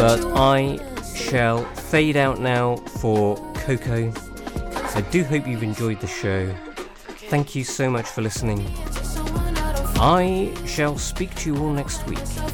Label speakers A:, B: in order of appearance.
A: But I shall fade out now for Coco. I do hope you've enjoyed the show. Thank you so much for listening. I shall speak to you all next week.